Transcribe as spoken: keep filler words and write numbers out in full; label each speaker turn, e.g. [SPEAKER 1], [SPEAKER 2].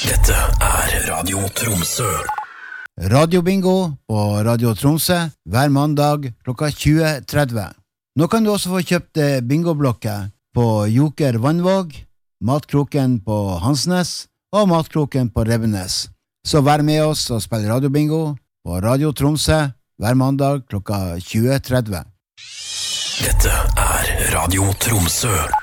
[SPEAKER 1] Dette er Radio Tromsø.
[SPEAKER 2] Radio Bingo på Radio Tromsø hver mandag klokka tjue tretti. Nå kan du også få kjøpt bingoblokker på Joker Vannvåg, Matkroken på Hansnes og Matkroken på Rebbenes. Så vær med oss og spill Radio Bingo på Radio Tromsø hver mandag klokka tjue tretti.
[SPEAKER 1] Dette er Radio Tromsø.